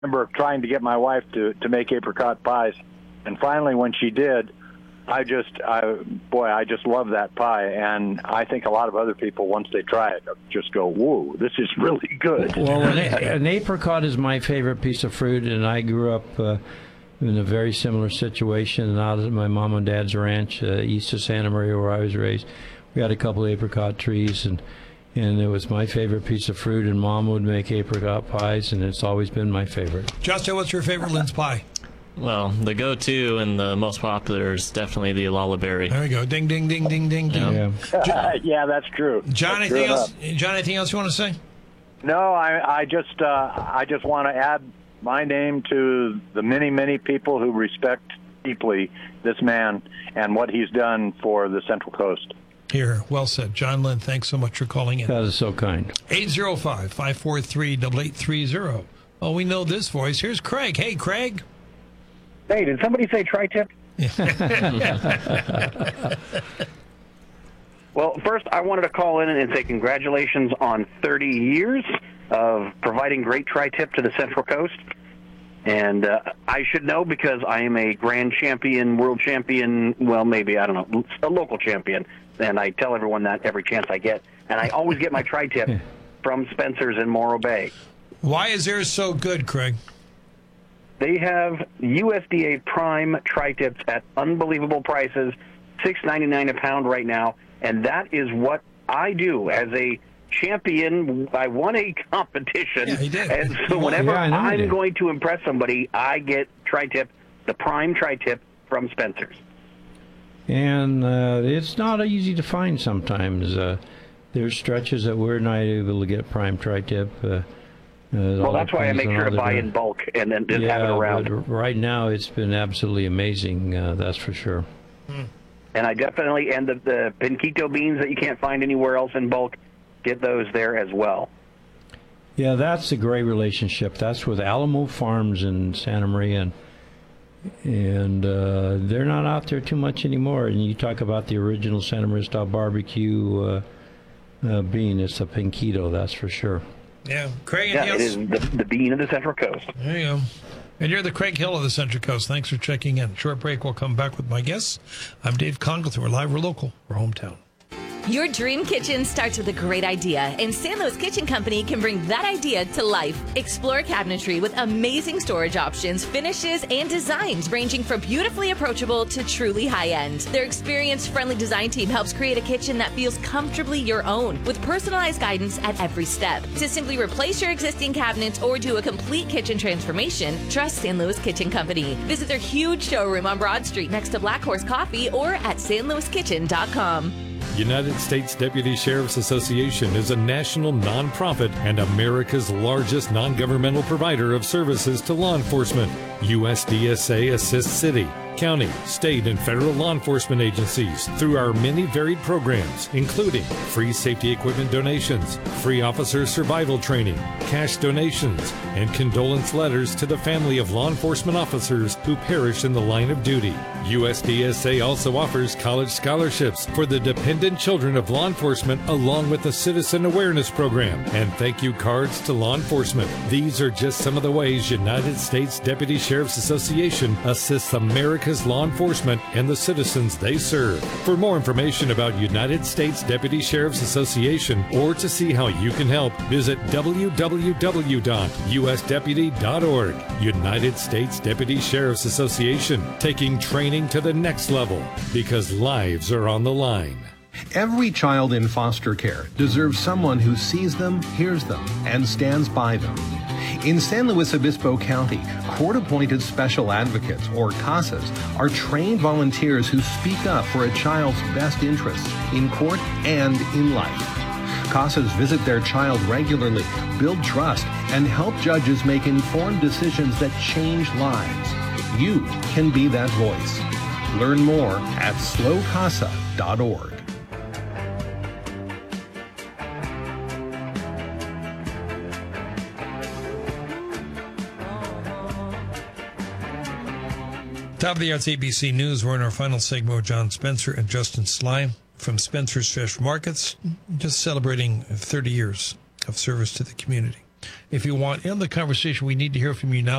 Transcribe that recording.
remember trying to get my wife to make apricot pies, and finally when she did, I just love that pie, and I think a lot of other people, once they try it, just go, whoa, this is really good. Well, an apricot is my favorite piece of fruit, and I grew up in a very similar situation out at my mom and dad's ranch east of Santa Maria, where I was raised. We had a couple of apricot trees, and it was my favorite piece of fruit, and Mom would make apricot pies, and it's always been my favorite. Justin, what's your favorite Lynn's pie? Well, the go-to and the most popular is definitely the Lala Berry. There we go. Ding, ding, ding, ding, ding, ding. Yeah, yeah, that's true. John, that's anything else? John, anything else you want to say? No, I just want to add my name to the many, many people who respect deeply this man and what he's done for the Central Coast. Here, well said. John Lynn, thanks so much for calling in. That is so kind. 805-543-8830. Oh, we know this voice. Here's Craig. Hey, Craig. Hey, did somebody say tri-tip? Well, first, I wanted to call in and say congratulations on 30 years of providing great tri-tip to the Central Coast. And I should know because I am a grand champion, world champion, well, maybe, I don't know, a local champion. And I tell everyone that every chance I get. And I always get my tri-tip from Spencer's in Morro Bay. Why is theirs so good, Craig? They have USDA prime tri-tips at unbelievable prices, $6.99 a pound right now. And that is what I do as a champion. I won a competition. Yeah, he did. And so whenever I'm going to impress somebody, I get tri-tip, the prime tri-tip from Spencer's. And it's not easy to find sometimes. There's stretches that we're not able to get prime tri-tip. Well, that's why I make sure to buy in bulk and then just have it around. But right now it's been absolutely amazing, that's for sure. And I definitely, and the pinquito beans that you can't find anywhere else in bulk, get those there as well. Yeah, that's a great relationship. That's with Alamo Farms in Santa Maria, and they're not out there too much anymore. And you talk about the original Santa Maria style barbecue bean. It's a pinquito, that's for sure. Yeah, Craig. Yeah, it is the bean of the Central Coast. There you go. And you're the Craig Hill of the Central Coast. Thanks for checking in. Short break. We'll come back with my guests. I'm Dave Congleton. We're live. We're local. We're hometown. Your dream kitchen starts with a great idea, and San Luis Kitchen Company can bring that idea to life. Explore cabinetry with amazing storage options, finishes, and designs ranging from beautifully approachable to truly high-end. Their experienced, friendly design team helps create a kitchen that feels comfortably your own, with personalized guidance at every step. To simply replace your existing cabinets or do a complete kitchen transformation, trust San Luis Kitchen Company. Visit their huge showroom on Broad Street next to Black Horse Coffee or at sanluiskitchen.com. United States Deputy Sheriff's Association is a national nonprofit and America's largest non-governmental provider of services to law enforcement. USDSA assists city, county, state, and federal law enforcement agencies through our many varied programs, including free safety equipment donations, free officer survival training, cash donations, and condolence letters to the family of law enforcement officers who perish in the line of duty. USDSA also offers college scholarships for the dependent children of law enforcement, along with a citizen awareness program and thank you cards to law enforcement. These are just some of the ways United States Deputy Sheriff's Association assists America's law enforcement and the citizens they serve. For more information about United States Deputy Sheriff's Association or to see how you can help, visit www.usdeputy.org. United States Deputy Sheriff's Association, taking training to the next level because lives are on the line. Every child in foster care deserves someone who sees them, hears them, and stands by them. In San Luis Obispo County, court-appointed special advocates, or CASAs, are trained volunteers who speak up for a child's best interests in court and in life. CASAs visit their child regularly, build trust, and help judges make informed decisions that change lives. You can be that voice. Learn more at slowcasa.org. Top of the Arts ABC News. We're in our final segment with John Spencer and Justin Sly from Spencer's Fish Markets, just celebrating 30 years of service to the community. If you want in the conversation, we need to hear from you now.